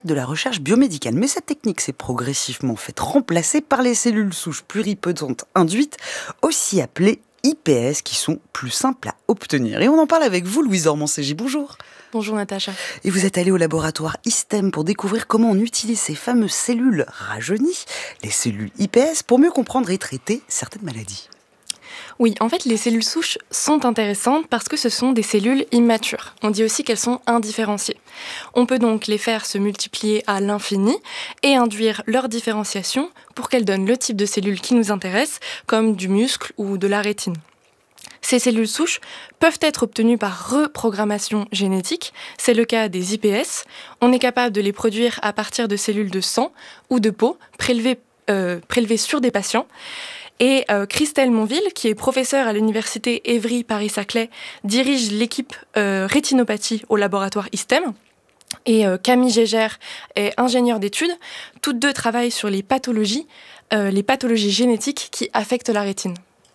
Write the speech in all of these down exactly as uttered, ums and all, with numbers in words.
De la recherche biomédicale. Mais cette technique s'est progressivement faite remplacer par les cellules souches pluripotentes induites, aussi appelées I P S, qui sont plus simples à obtenir. Et on en parle avec vous, Louise Ormancégy. Bonjour. Bonjour Natacha. Et vous êtes allée au laboratoire ISTEM pour découvrir comment on utilise ces fameuses cellules rajeunies, les cellules I P S, pour mieux comprendre et traiter certaines maladies. Oui, en fait, les cellules souches sont intéressantes parce que ce sont des cellules immatures. On dit aussi qu'elles sont indifférenciées. On peut donc les faire se multiplier à l'infini et induire leur différenciation pour qu'elles donnent le type de cellules qui nous intéressent, comme du muscle ou de la rétine. Ces cellules souches peuvent être obtenues par reprogrammation génétique. C'est le cas des I P S. On est capable de les produire à partir de cellules de sang ou de peau prélevées, euh, prélevées sur des patients. Et euh, Christelle Monville, qui est professeure à l'université Évry-Paris-Saclay, dirige l'équipe euh, rétinopathie au laboratoire ISTEM. Et euh, Camille Gégère est ingénieure d'études. Toutes deux travaillent sur les pathologies, euh, les pathologies génétiques qui affectent la rétine.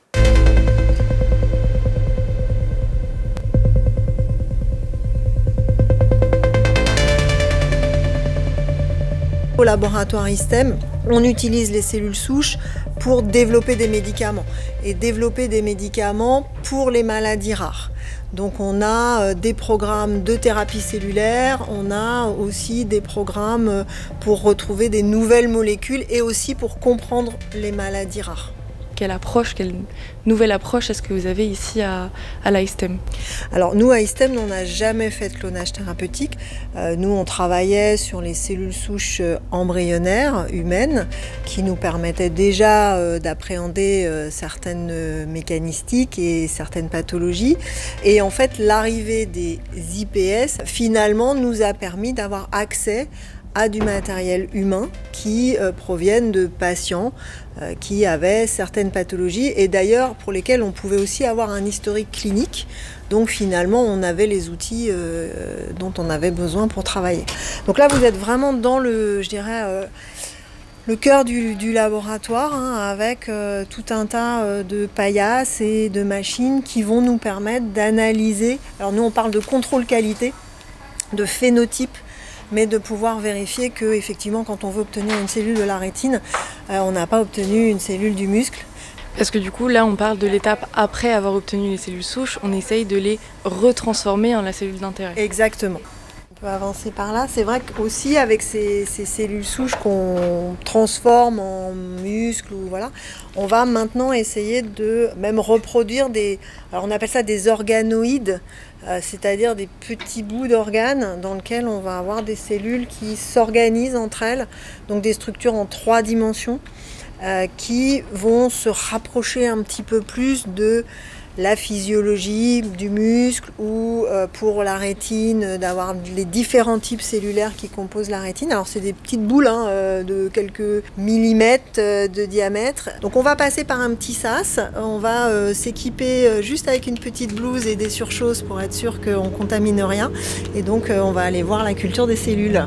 Au laboratoire ISTEM, on utilise les cellules souches pour développer des médicaments et développer des médicaments pour les maladies rares. Donc on a des programmes de thérapie cellulaire, on a aussi des programmes pour retrouver des nouvelles molécules et aussi pour comprendre les maladies rares. Quelle approche, quelle nouvelle approche est-ce que vous avez ici à, à la ISTEM ? Alors nous à ISTEM, on n'a jamais fait de clonage thérapeutique. Euh, nous on travaillait sur les cellules souches embryonnaires humaines qui nous permettaient déjà euh, d'appréhender euh, certaines euh, mécanistiques et certaines pathologies. Et en fait l'arrivée des I P S finalement nous a permis d'avoir accès à du matériel humain qui euh, proviennent de patients euh, qui avaient certaines pathologies et d'ailleurs pour lesquels on pouvait aussi avoir un historique clinique. Donc finalement on avait les outils euh, dont on avait besoin pour travailler. Donc là vous êtes vraiment dans le, je dirais, euh, le cœur du, du laboratoire hein, avec euh, tout un tas euh, de paillasses et de machines qui vont nous permettre d'analyser. Alors nous on parle de contrôle qualité, de phénotype, mais de pouvoir vérifier que effectivement quand on veut obtenir une cellule de la rétine, euh, on n'a pas obtenu une cellule du muscle. Parce que du coup là on parle de l'étape après avoir obtenu les cellules souches, on essaye de les retransformer en la cellule d'intérêt. Exactement. On peut avancer par là. C'est vrai qu'aussi avec ces, ces cellules souches qu'on transforme en muscles, ou voilà, on va maintenant essayer de même reproduire des, alors on appelle ça des organoïdes, euh, c'est-à-dire des petits bouts d'organes dans lesquels on va avoir des cellules qui s'organisent entre elles, donc des structures en trois dimensions euh, qui vont se rapprocher un petit peu plus de la physiologie du muscle ou euh, pour la rétine, d'avoir les différents types cellulaires qui composent la rétine. Alors c'est des petites boules hein, euh, de quelques millimètres euh, de diamètre. Donc on va passer par un petit sas, on va euh, s'équiper euh, juste avec une petite blouse et des surchausses pour être sûr qu'on ne contamine rien. Et donc euh, on va aller voir la culture des cellules.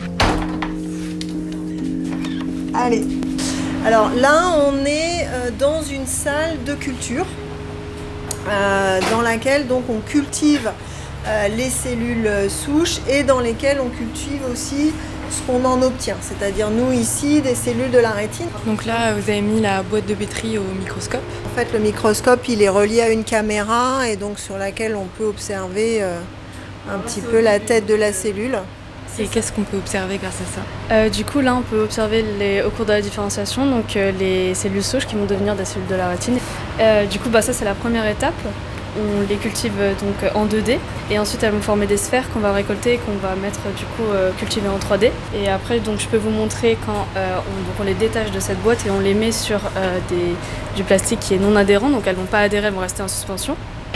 Allez, alors là on est euh, dans une salle de culture. Euh, dans laquelle donc on cultive euh, les cellules souches et dans lesquelles on cultive aussi ce qu'on en obtient, c'est-à-dire nous ici des cellules de la rétine. Donc là vous avez mis la boîte de pétri au microscope. En fait le microscope il est relié à une caméra et donc sur laquelle on peut observer euh, un petit peu la tête de la cellule. Et qu'est-ce qu'on peut observer grâce à ça ? euh, Du coup, là, on peut observer les, au cours de la différenciation donc, euh, les cellules souches qui vont devenir des cellules de la rétine. Euh, du coup, bah, ça, c'est la première étape. On les cultive euh, donc, en deux D et ensuite, elles vont former des sphères qu'on va récolter et qu'on va mettre du coup, euh, cultiver en trois D. Et après, donc, je peux vous montrer quand euh, on, donc, on les détache de cette boîte et on les met sur euh, des, du plastique qui est non adhérent. Donc, elles ne vont pas adhérer, elles vont rester en suspension.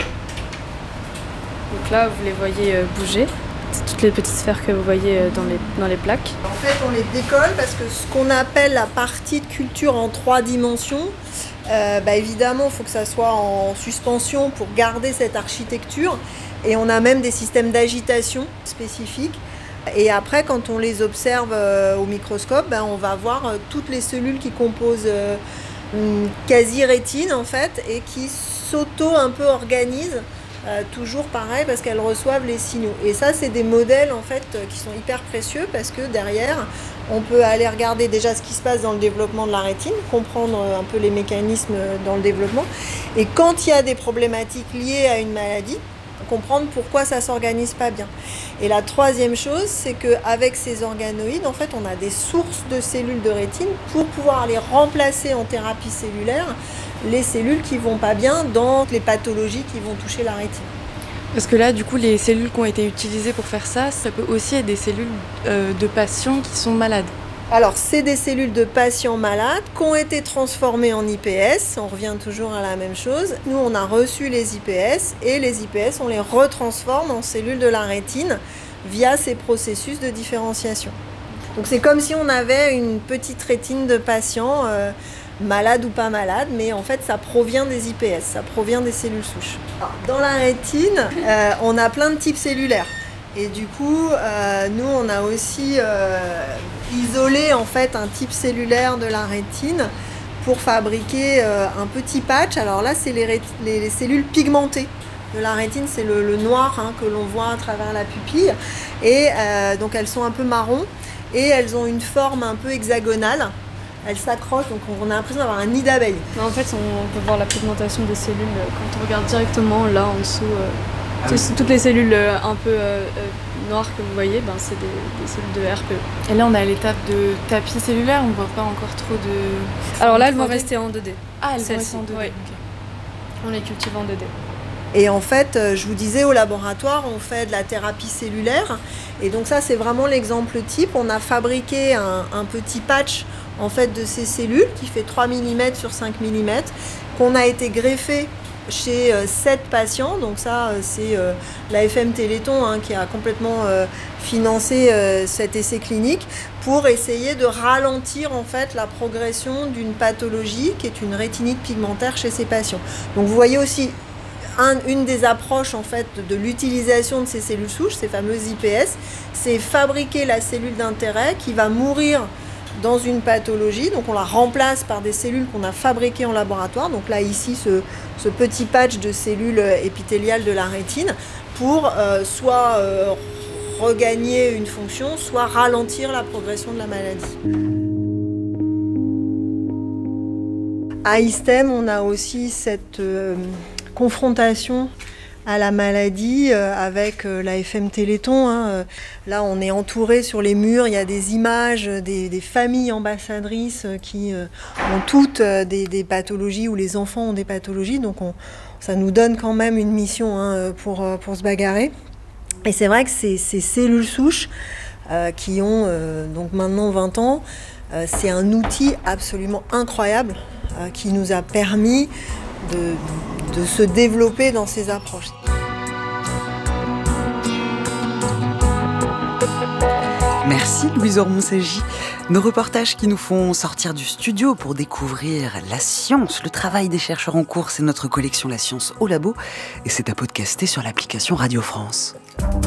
Donc là, vous les voyez euh, bouger. C'est toutes les petites sphères que vous voyez dans les, dans les plaques. En fait, on les décolle parce que ce qu'on appelle la partie de culture en trois dimensions, euh, bah évidemment, il faut que ça soit en suspension pour garder cette architecture. Et on a même des systèmes d'agitation spécifiques. Et après, quand on les observe euh, au microscope, bah, on va voir euh, toutes les cellules qui composent euh, une quasi-rétine en fait et qui s'auto un peu organisent euh, toujours pareil, parce qu'elles reçoivent les signaux. Et ça, c'est des modèles en fait qui sont hyper précieux, parce que derrière, on peut aller regarder déjà ce qui se passe dans le développement de la rétine, comprendre un peu les mécanismes dans le développement, et quand il y a des problématiques liées à une maladie, comprendre pourquoi ça ne s'organise pas bien. Et la troisième chose, c'est qu'avec ces organoïdes, en fait, on a des sources de cellules de rétine pour pouvoir aller remplacer en thérapie cellulaire les cellules qui ne vont pas bien dans les pathologies qui vont toucher la rétine. Parce que là, du coup, les cellules qui ont été utilisées pour faire ça, ça peut aussi être des cellules euh, de patients qui sont malades. Alors, c'est des cellules de patients malades qui ont été transformées en I P S. On revient toujours à la même chose. Nous, on a reçu les I P S et les I P S, on les retransforme en cellules de la rétine via ces processus de différenciation. Donc, c'est comme si on avait une petite rétine de patients euh, malades ou pas malades, mais en fait, ça provient des I P S, ça provient des cellules souches. Alors, dans la rétine, euh, on a plein de types cellulaires. Et du coup, euh, nous, on a aussi euh, isolé en fait un type cellulaire de la rétine pour fabriquer euh, un petit patch. Alors là, c'est les, ré- les, les cellules pigmentées de la rétine, c'est le, le noir hein, que l'on voit à travers la pupille. Et euh, donc, elles sont un peu marron et elles ont une forme un peu hexagonale. Elles s'accrochent, donc on a l'impression d'avoir un nid d'abeille. En fait, on peut voir la pigmentation des cellules quand on regarde directement là en dessous. Euh... Ah oui. Toutes les cellules euh, un peu euh, euh, noires que vous voyez, ben, c'est des, des cellules de R P E. Et là, on est à l'étape de tapis cellulaire, on ne voit pas encore trop de... Alors là, elles vont rester en deux D. Ah, elles vont rester en deux D, oui. Okay. On les cultive en deux D. Et en fait, je vous disais, au laboratoire, on fait de la thérapie cellulaire. Et donc ça, c'est vraiment l'exemple type. On a fabriqué un, un petit patch en fait, de ces cellules qui fait trois millimètres sur cinq millimètres, qu'on a été greffé chez euh, sept patients. Donc ça, euh, c'est euh, l'A F M Téléthon hein, qui a complètement euh, financé euh, cet essai clinique pour essayer de ralentir en fait la progression d'une pathologie qui est une rétinite pigmentaire chez ces patients. Donc vous voyez aussi un, une des approches en fait de, de l'utilisation de ces cellules souches, ces fameuses I P S, c'est fabriquer la cellule d'intérêt qui va mourir dans une pathologie, donc on la remplace par des cellules qu'on a fabriquées en laboratoire. Donc là ici ce, ce petit patch de cellules épithéliales de la rétine pour euh, soit euh, regagner une fonction, soit ralentir la progression de la maladie. À ISTEM, on a aussi cette euh, confrontation à la maladie euh, avec euh, l'A F M Téléthon. Hein. Là, on est entouré sur les murs, il y a des images des, des familles ambassadrices euh, qui euh, ont toutes euh, des, des pathologies, ou les enfants ont des pathologies. Donc, on, ça nous donne quand même une mission hein, pour, pour se bagarrer. Et c'est vrai que ces, ces cellules souches euh, qui ont euh, donc maintenant vingt ans, euh, c'est un outil absolument incroyable euh, qui nous a permis de, de se développer dans ces approches. Merci Louise Ormonsagi. Nos reportages qui nous font sortir du studio pour découvrir la science, le travail des chercheurs en cours, c'est notre collection La Science au Labo et c'est à podcaster sur l'application Radio France.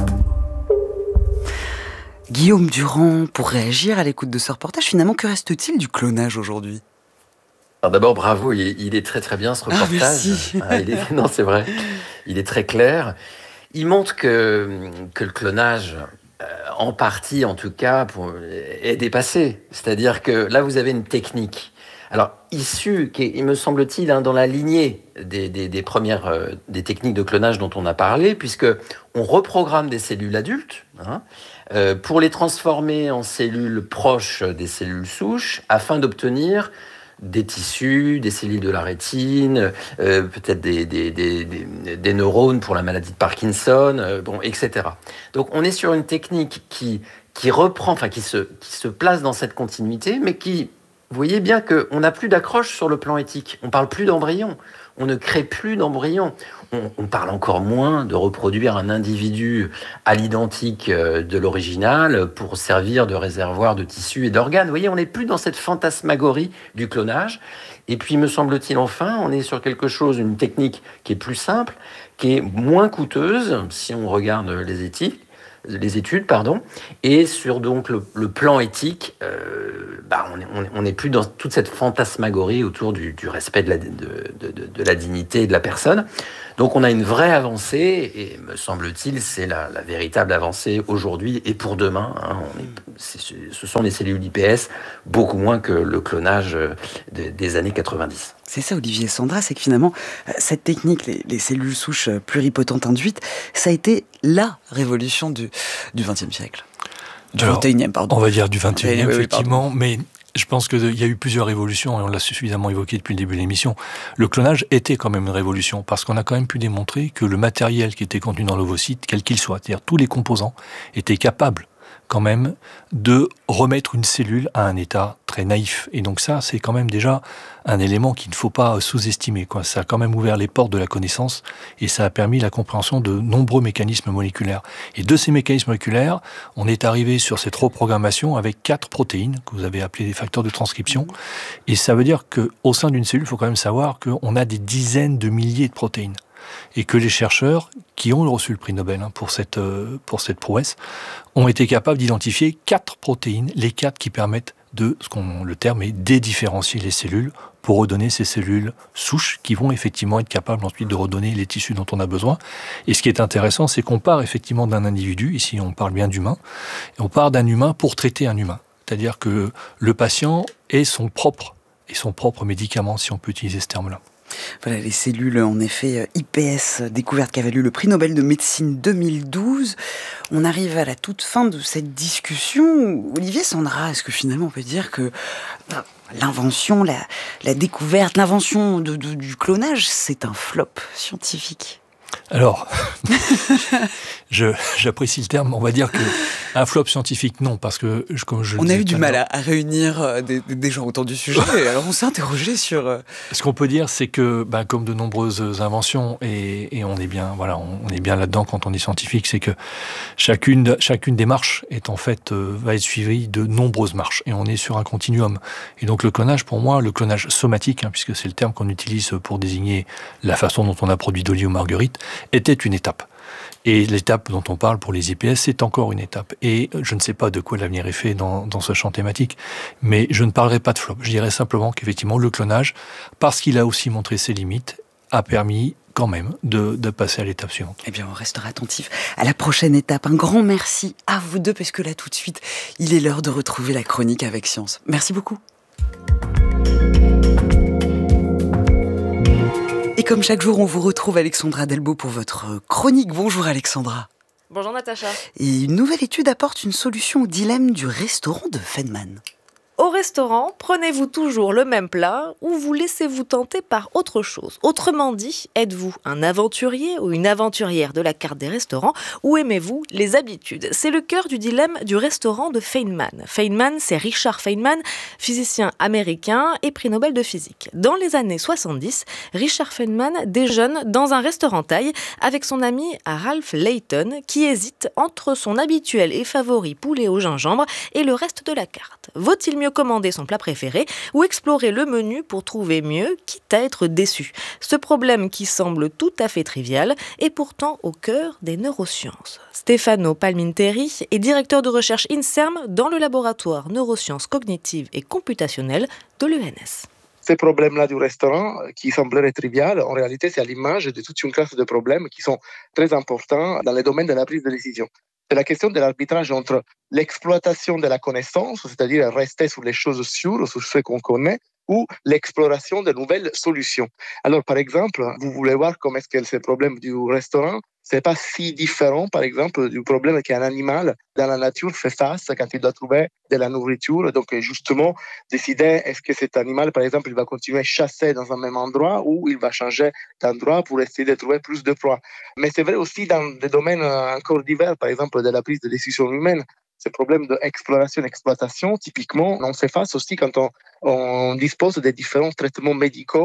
Guillaume Durand, pour réagir à l'écoute de ce reportage, finalement, que reste-t-il du clonage aujourd'hui ? Alors d'abord, bravo, il est, il est très très bien ce reportage. Ah, merci. Ah, il est, non, c'est vrai. Il est très clair. Il montre que, que le clonage, euh, en partie en tout cas, pour, est dépassé. C'est-à-dire que là, vous avez une technique. Alors, issue, qui est, il me semble-t-il, hein, dans la lignée des, des, des premières euh, des techniques de clonage dont on a parlé, puisque on reprogramme des cellules adultes hein, euh, pour les transformer en cellules proches des cellules souches, afin d'obtenir des tissus, des cellules de la rétine, euh, peut-être des, des, des, des, des neurones pour la maladie de Parkinson, euh, bon, et cetera. Donc, on est sur une technique qui, qui reprend, enfin, qui se, qui se place dans cette continuité, mais qui, vous voyez bien qu'on n'a plus d'accroche sur le plan éthique. On ne parle plus d'embryon. On ne crée plus d'embryon. On, on parle encore moins de reproduire un individu à l'identique de l'original pour servir de réservoir de tissus et d'organes. Vous voyez, on n'est plus dans cette fantasmagorie du clonage. Et puis, me semble-t-il, enfin, on est sur quelque chose, une technique qui est plus simple, qui est moins coûteuse, si on regarde les éthiques, les études, pardon, et sur donc le, le plan éthique, euh, bah, on n'est plus dans toute cette fantasmagorie autour du, du respect de la, de, de, de, de la dignité de la personne. Donc on a une vraie avancée, et me semble-t-il, c'est la, la véritable avancée aujourd'hui et pour demain. Hein. On est, c'est, ce sont les cellules I P S, beaucoup moins que le clonage de, des années quatre-vingt-dix. C'est ça, Olivier Sandra, c'est que finalement, cette technique, les, les cellules souches pluripotentes induites, ça a été la révolution du vingtième siècle. Du vingt et unième, pardon. On va dire du vingt et unième, oui, oui, effectivement, pardon. mais je pense qu'il y a eu plusieurs révolutions, et on l'a suffisamment évoqué depuis le début de l'émission. Le clonage était quand même une révolution, parce qu'on a quand même pu démontrer que le matériel qui était contenu dans l'ovocyte, quel qu'il soit, c'est-à-dire tous les composants, étaient capables quand même de remettre une cellule à un état très naïf. Et donc ça, c'est quand même déjà un élément qu'il ne faut pas sous-estimer, quoi. Ça a quand même ouvert les portes de la connaissance et ça a permis la compréhension de nombreux mécanismes moléculaires. Et de ces mécanismes moléculaires, on est arrivé sur cette reprogrammation avec quatre protéines que vous avez appelées des facteurs de transcription. Et ça veut dire qu'au sein d'une cellule, il faut quand même savoir qu'on a des dizaines de milliers de protéines. Et que les chercheurs qui ont reçu le prix Nobel hein, pour, cette, euh, pour cette prouesse ont été capables d'identifier quatre protéines, les quatre qui permettent de, ce qu'on, le terme est dédifférencier les cellules pour redonner ces cellules souches qui vont effectivement être capables ensuite de redonner les tissus dont on a besoin. Et ce qui est intéressant, c'est qu'on part effectivement d'un individu, ici on parle bien d'humain, et on part d'un humain pour traiter un humain. C'est-à-dire que le patient est son propre, et son propre médicament, si on peut utiliser ce terme-là. Voilà, les cellules, en effet, I P S, découverte qui a valu le prix Nobel de médecine deux mille douze. On arrive à la toute fin de cette discussion. Olivier Sandra, est-ce que finalement on peut dire que l'invention, la, la découverte, l'invention de, de, du clonage, c'est un flop scientifique ? Alors, je, j'apprécie le terme, on va dire que un flop scientifique, non, parce que comme je on a eu du mal à, à réunir des, des gens autour du sujet, alors on s'est interrogé sur... Ce qu'on peut dire, c'est que, ben, comme de nombreuses inventions, et, et on est bien, voilà, on, on est bien là-dedans quand on est scientifique, c'est que chacune, chacune des marches est en fait euh, va être suivie de nombreuses marches, et on est sur un continuum. Et donc le clonage, pour moi, le clonage somatique, hein, puisque c'est le terme qu'on utilise pour désigner la façon dont on a produit Dolly ou Marguerite, était une étape. Et l'étape dont on parle pour les I P S, c'est encore une étape. Et je ne sais pas de quoi l'avenir est fait dans, dans ce champ thématique, mais je ne parlerai pas de flop. Je dirais simplement qu'effectivement, le clonage, parce qu'il a aussi montré ses limites, a permis quand même de, de passer à l'étape suivante. Eh bien, on restera attentif à la prochaine étape. Un grand merci à vous deux, parce que là, tout de suite, il est l'heure de retrouver la chronique avec Science. Merci beaucoup. Et comme chaque jour, on vous retrouve Alexandra Delbo pour votre chronique. Bonjour Alexandra. Bonjour Natacha. Et une nouvelle étude apporte une solution au dilemme du restaurant de Feynman. Au restaurant, prenez-vous toujours le même plat ou vous laissez-vous tenter par autre chose? Autrement dit, êtes-vous un aventurier ou une aventurière de la carte des restaurants ou aimez-vous les habitudes? C'est le cœur du dilemme du restaurant de Feynman. Feynman, c'est Richard Feynman, physicien américain et prix Nobel de physique. Dans les années soixante-dix, Richard Feynman déjeune dans un restaurant thaï avec son ami Ralph Layton qui hésite entre son habituel et favori poulet au gingembre et le reste de la carte. Vaut-il mieux commander son plat préféré ou explorer le menu pour trouver mieux, quitte à être déçu? Ce problème qui semble tout à fait trivial est pourtant au cœur des neurosciences. Stefano Palminteri est directeur de recherche INSERM dans le laboratoire neurosciences cognitives et computationnelles de l'E N S. Ces problèmes-là du restaurant, qui sembleraient triviales, en réalité, c'est à l'image de toute une classe de problèmes qui sont très importants dans le domaine de la prise de décision. C'est la question de l'arbitrage entre l'exploitation de la connaissance, c'est-à-dire rester sur les choses sûres, sur ce qu'on connaît, ou l'exploration de nouvelles solutions. Alors, par exemple, vous voulez voir comment est-ce que ce problème du restaurant, c'est pas si différent, par exemple, du problème qu'un animal dans la nature fait face quand il doit trouver de la nourriture. Donc, justement, décider est-ce que cet animal, par exemple, il va continuer à chasser dans un même endroit ou il va changer d'endroit pour essayer de trouver plus de proies. Mais c'est vrai aussi dans des domaines encore divers, par exemple, de la prise de décision humaine. Ce problème d'exploration-exploitation, typiquement, on fait face aussi quand on, on dispose des différents traitements médicaux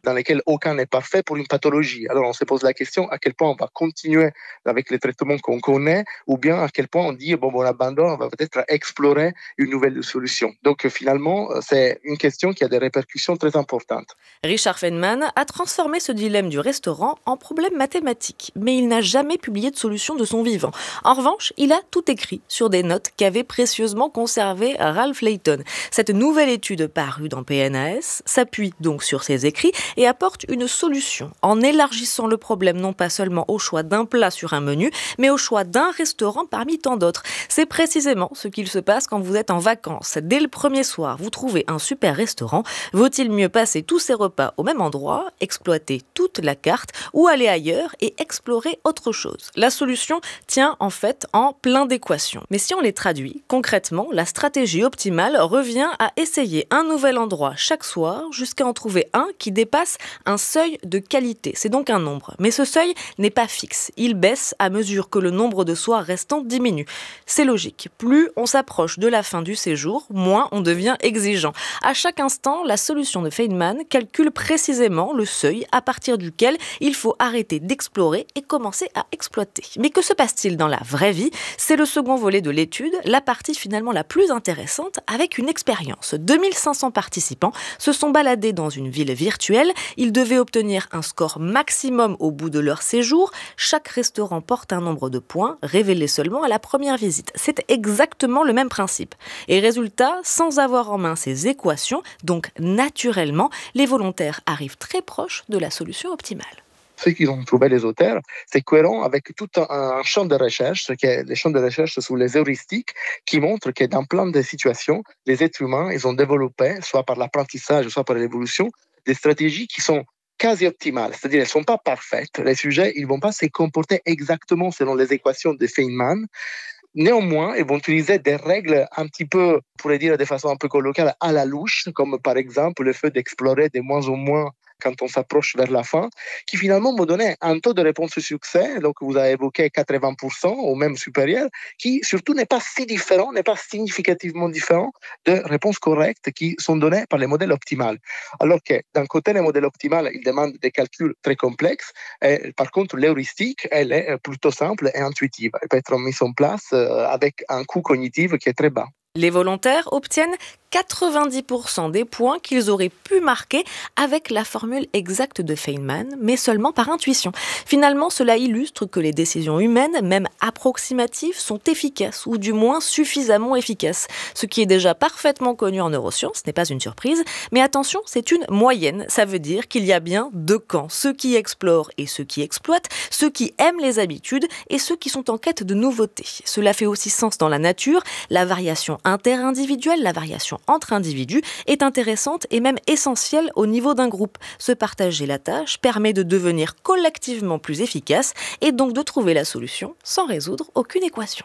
dans lesquels aucun n'est parfait pour une pathologie. Alors on se pose la question à quel point on va continuer avec les traitements qu'on connaît ou bien à quel point on dit bon, bon on abandonne, on va peut-être explorer une nouvelle solution. Donc finalement, c'est une question qui a des répercussions très importantes. Richard Feynman a transformé ce dilemme du restaurant en problème mathématique, mais il n'a jamais publié de solution de son vivant. En revanche, il a tout écrit sur des notes qu'avait précieusement conservées Ralph Layton. Cette nouvelle étude parue dans P N A S s'appuie donc sur ses écrits et apporte une solution en élargissant le problème non pas seulement au choix d'un plat sur un menu, mais au choix d'un restaurant parmi tant d'autres. C'est précisément ce qu'il se passe quand vous êtes en vacances. Dès le premier soir, vous trouvez un super restaurant. Vaut-il mieux passer tous ces repas au même endroit, exploiter toute la carte ou aller ailleurs et explorer autre chose? La solution tient en fait en plein d'équations. Mais si on les traduit, concrètement, la stratégie optimale revient à essayer un nouvel endroit chaque soir jusqu'à en trouver un qui dépasse un seuil de qualité. C'est donc un nombre. Mais ce seuil n'est pas fixe. Il baisse à mesure que le nombre de soirs restants diminue. C'est logique. Plus on s'approche de la fin du séjour, moins on devient exigeant. À chaque instant, la solution de Feynman calcule précisément le seuil à partir duquel il faut arrêter d'explorer et commencer à exploiter. Mais que se passe-t-il dans la vraie vie? C'est le second volet de l'étude, la partie finalement la plus intéressante, avec une expérience. deux mille cinq cents participants se sont baladés dans une ville virtuelle. Ils devaient obtenir un score maximum au bout de leur séjour. Chaque restaurant porte un nombre de points, révélé seulement à la première visite. C'est exactement le même principe. Et résultat, sans avoir en main ces équations, donc naturellement, les volontaires arrivent très proches de la solution optimale. Ce qu'ils ont trouvé, les auteurs, c'est cohérent avec tout un, un champ de recherche, ce qui est les champs de recherche sur les heuristiques, qui montrent que dans plein de situations, les êtres humains, ils ont développé, soit par l'apprentissage, soit par l'évolution, des stratégies qui sont quasi optimales, c'est-à-dire elles ne sont pas parfaites. Les sujets, ils ne vont pas se comporter exactement selon les équations de Feynman. Néanmoins, ils vont utiliser des règles un petit peu, on pourrait dire de façon un peu colloquiale, à la louche, comme par exemple le fait d'explorer de moins en moins quand on s'approche vers la fin, qui finalement me donnait un taux de réponse au succès, donc vous avez évoqué quatre-vingts pour cent ou même supérieur, qui surtout n'est pas si différent, n'est pas significativement différent de réponses correctes qui sont données par les modèles optimaux. Alors que d'un côté, les modèles optimaux, ils demandent des calculs très complexes, et par contre, l'heuristique, elle est plutôt simple et intuitive. Elle peut être mise en place avec un coût cognitif qui est très bas. Les volontaires obtiennent quatre-vingt-dix pour cent des points qu'ils auraient pu marquer avec la formule exacte de Feynman, mais seulement par intuition. Finalement, cela illustre que les décisions humaines, même approximatives, sont efficaces, ou du moins suffisamment efficaces. Ce qui est déjà parfaitement connu en neurosciences, ce n'est pas une surprise, mais attention, c'est une moyenne. Ça veut dire qu'il y a bien deux camps, ceux qui explorent et ceux qui exploitent, ceux qui aiment les habitudes et ceux qui sont en quête de nouveautés. Cela fait aussi sens dans la nature, la variation interindividuelle, la variation entre individus est intéressante et même essentielle au niveau d'un groupe. Se partager la tâche permet de devenir collectivement plus efficace et donc de trouver la solution sans résoudre aucune équation.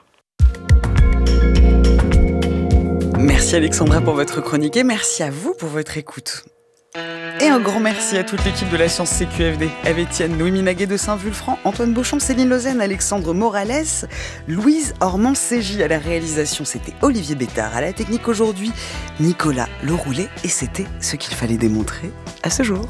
Merci Alexandra pour votre chronique et merci à vous pour votre écoute. Et un grand merci à toute l'équipe de la Science C Q F D. Eve Etienne, Noémie Naguet de Saint-Vulfranc, Antoine Beauchamp, Céline Lausanne, Alexandre Morales, Louise Ormand-Ségy à la réalisation. C'était Olivier Bétard à la technique aujourd'hui, Nicolas Leroulet. Et c'était ce qu'il fallait démontrer à ce jour.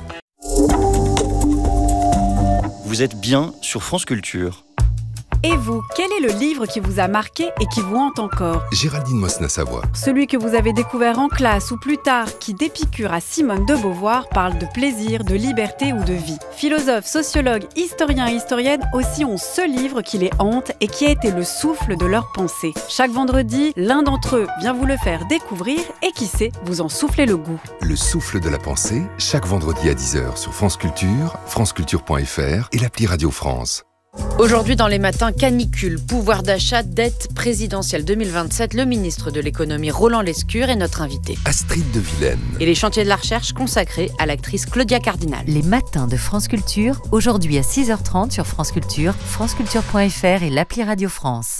Vous êtes bien sur France Culture. Et vous, quel est le livre qui vous a marqué et qui vous hante encore? Géraldine Mosna-Savoie. Celui que vous avez découvert en classe ou plus tard, qui d'Épicure à Simone de Beauvoir parle de plaisir, de liberté ou de vie. Philosophes, sociologues, historiens et historiennes aussi ont ce livre qui les hante et qui a été le souffle de leur pensée. Chaque vendredi, l'un d'entre eux vient vous le faire découvrir et qui sait, vous en soufflez le goût. Le souffle de la pensée, chaque vendredi à dix heures sur France Culture, franceculture point f r et l'appli Radio France. Aujourd'hui dans les matins, canicule, pouvoir d'achat, dette présidentielle deux mille vingt-sept, le ministre de l'économie Roland Lescure est notre invité. Astrid de Vilaine. Et les chantiers de la recherche consacrés à l'actrice Claudia Cardinal. Les matins de France Culture, aujourd'hui à six heures trente sur France Culture, franceculture point f r et l'appli Radio France.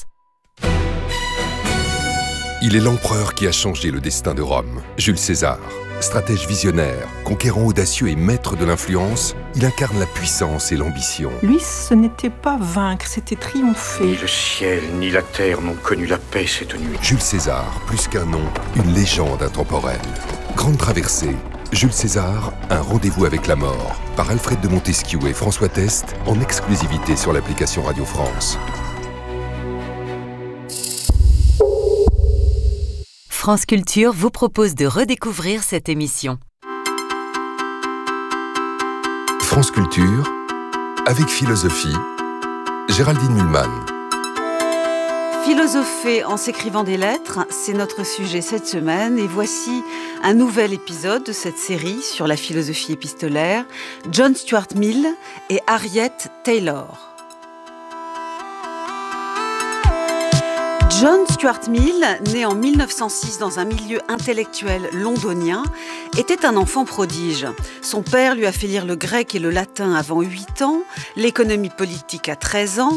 Il est l'empereur qui a changé le destin de Rome, Jules César. Stratège visionnaire, conquérant audacieux et maître de l'influence, il incarne la puissance et l'ambition. Lui, ce n'était pas vaincre, c'était triompher. Ni le ciel, ni la terre n'ont connu la paix cette nuit. Jules César, plus qu'un nom, une légende intemporelle. Grande traversée, Jules César, un rendez-vous avec la mort, par Alfred de Montesquieu et François Test, en exclusivité sur l'application Radio France. France Culture vous propose de redécouvrir cette émission. France Culture, avec philosophie, Géraldine Mühlmann. Philosopher en s'écrivant des lettres, c'est notre sujet cette semaine et voici un nouvel épisode de cette série sur la philosophie épistolaire, John Stuart Mill et Harriet Taylor. John Stuart Mill, né en mille neuf cent six dans un milieu intellectuel londonien, était un enfant prodige. Son père lui a fait lire le grec et le latin avant huit ans, l'économie politique à treize ans,